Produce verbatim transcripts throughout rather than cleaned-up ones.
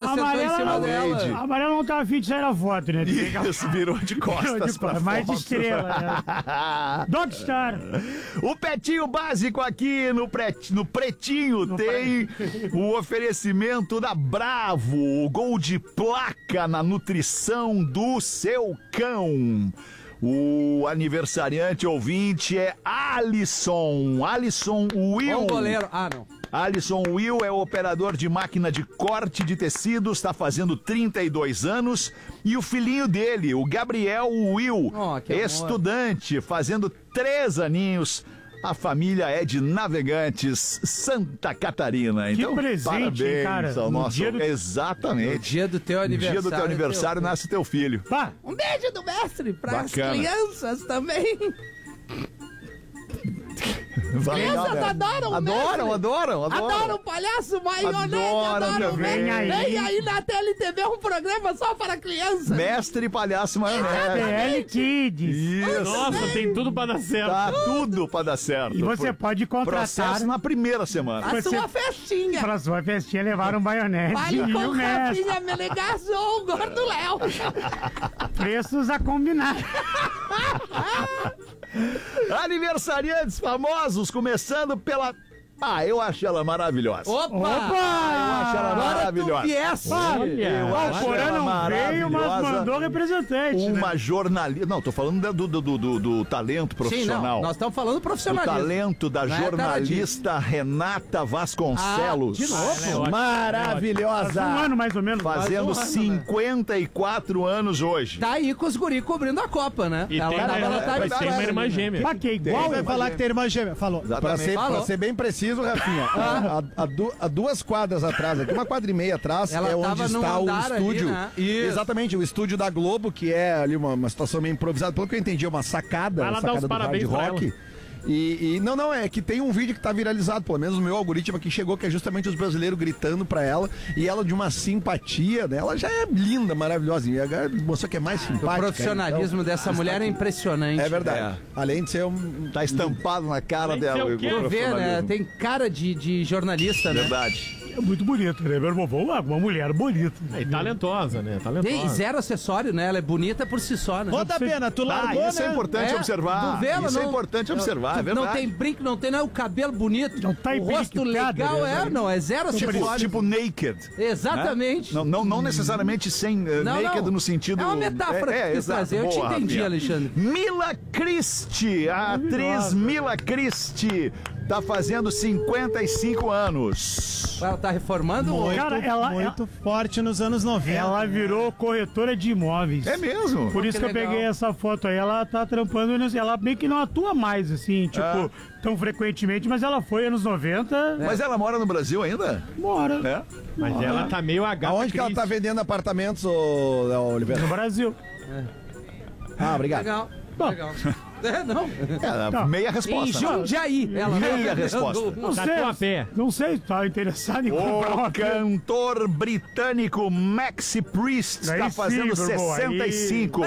sentou em cima não, dela. A amarela não tava afim de sair na foto, né? Isso, virou de costas Virou de pra costas, mais de foto. estrela, né? Dogstar. O Pretinho Básico aqui no, pret, no Pretinho No tem o oferecimento da Bravo, o gol de placa na nutrição do seu cão. O aniversariante ouvinte é Alisson, Alisson Will. Bom goleiro. Ah, não. Alisson Will é operador de máquina de corte de tecidos, está fazendo trinta e dois anos. E o filhinho dele, o Gabriel Will, Oh, que amor. estudante, fazendo três aninhos. A família é de Navegantes, Santa Catarina. Que Então, presente, parabéns hein, cara? ao No nosso... dia do- Exatamente. No dia do teu No aniversário. dia do teu aniversário teu- nasce teu filho. Pá, Um beijo do mestre para as Bacana. crianças também. Vai, Crianças Gabriel. adoram o Adoram, mestre. adoram, adoram. Adoro o palhaço maionese, Adoram adoro o também. mestre. Vem aí. Vem aí na T L T V um programa só para crianças. Mestre Palhaço P Maionese. L Kids. Isso. Nossa, tem tudo pra dar certo. Tá tudo pra dar certo. E você pode contratar Processo na primeira semana. A você- sua festinha. pra sua festinha levar um maionese Vale e com o mestre. Rafinha Menegasso ou o Gordo Léo. Preços a combinar. Aniversariantes famosos, começando pela... Ah, eu acho ela maravilhosa. Opa! Eu acho ela Agora maravilhosa. tu viesse. Olha, Eu Ah, acho o Porã ela não veio, mas maravilhosa. mandou representante. Uma né? jornalista... Não, tô falando do, do, do, do, do talento Sim, profissional. não. Nós estamos falando O profissionalismo. talento da Não é jornalista Renata Vasconcelos. Ah, de novo? Ela é ótima. Maravilhosa. Um ano mais ou menos. Fazendo Mais um ano, cinquenta e quatro anos hoje. Tá aí com os guri cobrindo a Copa, né? E ela tem, tava ela, na Times vai ter uma Square, irmã né? gêmea. Pra que igual? Vai falar que tem irmã gêmea. Falou. Pra Exatamente. ser, Falou. pra ser bem preciso, Rafinha, a, a- a du- a duas quadras atrás, aqui uma quadra e meia atrás, Ela é onde tava num está o andar ali, estúdio. né? Isso. Exatamente, o estúdio da Globo, que é ali uma, uma situação meio improvisada. Pelo que eu entendi, é uma sacada, Vai lá uma dar sacada os do parabéns hard pra rock. E, e não, não, é que tem um vídeo que tá viralizado, pelo menos o meu algoritmo aqui chegou, que é justamente os brasileiros gritando pra ela, e ela de uma simpatia, né? Ela já é linda, maravilhosa, e agora mostrou que é mais O simpática. profissionalismo então, dessa mulher é impressionante. é verdade. É. Além de ser um... Tá estampado na cara Tem que ser dela. o quê? o Tu vê, né? profissionalismo. Tem cara de, de jornalista, né? Verdade. É muito bonito, né? Meu irmão, uma mulher bonita. E talentosa, né? Tem Talentosa. zero acessório, né? Ela é bonita por si só, né? Ô, da pena, tu Ah, largou, isso é né? importante É, observar. tu vê, ela Isso é não- importante observar, é Tu verdade. Não tem brinco, não tem, não é o cabelo bonito. Não tá o rosto empiriquitado, legal, né? é, não, é zero Tipo, acessório. tipo naked. Exatamente. Não, não, não necessariamente sem uh, Não, naked não. no sentido... É uma metáfora que tu quis exato. trazer. Eu te Boa, entendi, Rafinha. Alexandre. Mila Christie, a atriz Mila Christie, tá fazendo cinquenta e cinco anos. Ela tá reformando? ou- Muito, Cara, ela- muito forte nos anos noventa. Ela virou corretora de imóveis. É mesmo? Por isso Que que, eu legal. peguei essa foto aí. Ela tá trampando, nisso, ela meio que não atua mais, assim, tipo, É. tão frequentemente, mas ela foi anos noventa, Mas ela mora no Brasil ainda? mora É. Mas ela tá meio H. Aonde que ela tá vendendo apartamentos, ô Léo Oliveira? no Brasil. Ah, obrigado. Legal. Legal. É, não. É, Tá. meia Em resposta. né? Jundiaí. Ela Meia tá resposta. Não sei, Tatuapé. não sei, tá interessado em comprar O uma cantor britânico Maxi Priest Aí tá sim, fazendo meu irmão, sessenta e cinco.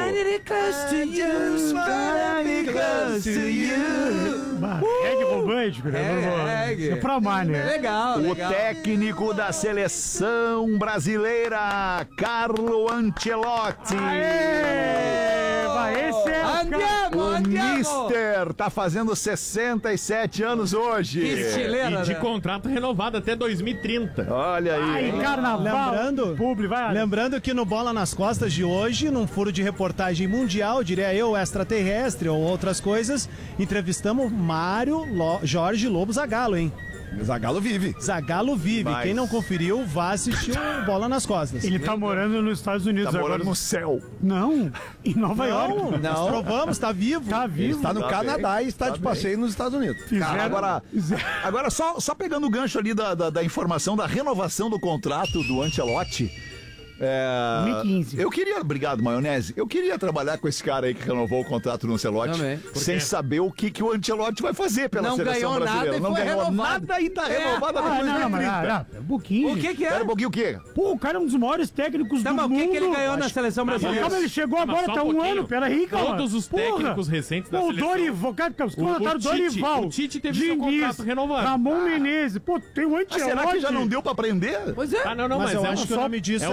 Bah, reggae romântico, né? É, Vamos- reggae. É pra amar, né? Legal, O legal. técnico da seleção brasileira, Carlo Ancelotti. Aê! Vai, esse é o cara. Andiamo, O andiamo. Mister tá fazendo sessenta e sete anos hoje. Que estileira, E de né? contrato renovado até dois mil e trinta. Olha aí. Ai, hein? carnaval. Lembrando- Publi, vai, Alex. Lembrando que no Bola nas Costas de hoje, num furo de reportagem mundial, diria eu, extraterrestre ou outras coisas, entrevistamos Mário Lo- Jorge Lobo Zagallo, hein? Zagalo vive. Zagallo vive. Mas- Quem não conferiu, vá assistir o Bola nas Costas. Ele tá morando nos Estados Unidos Tá agora. morando no céu. Não, em Nova York. Não, nós provamos, tá vivo. Tá Ele vivo. está no Tá Canadá bem, e está tá de bem. passeio nos Estados Unidos. Fizeram- Cara, agora, fizeram- agora só, só pegando o gancho ali da, da, da informação da renovação do contrato do Ancelotti. É, dois mil e quinze. Eu queria, obrigado, Maionese. Eu queria trabalhar com esse cara aí que renovou o contrato do Ancelotti, Também. Por sem saber o que, que o Ancelotti vai fazer pela Não seleção ganhou nada brasileira. e Não foi ganhou renovado. nada e tá É. renovado até Ah, dois mil não, e mas trinta. ah, não, um pouquinho. O que que Espera é? um pouquinho, o quê? Pô, o cara é um dos maiores técnicos Tá, do mas o mundo. que, que ele ganhou na Acho- seleção Mas brasileira? calma, ele chegou Mas agora, só tá um um pouquinho. ano, peraí, calma. Todos os Porra. técnicos recentes da Pô, o seleção. Dorival, cara, os O- o contrataram Tite, Dorival. o Tite teve seu Diniz, contrato renovado. Ramon Menezes. Pô, tem o Ah, Ancelotti. será que já não deu pra aprender? Pois é. Ah, não, não, Mas mas, eu é acho um que o só- nome disso é